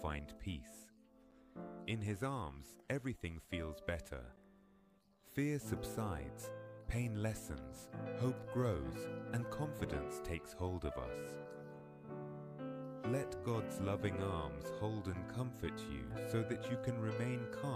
find peace. In His arms, everything feels better. Fear subsides, pain lessens, hope grows, and confidence takes hold of us. Let God's loving arms hold and comfort you so that you can remain calm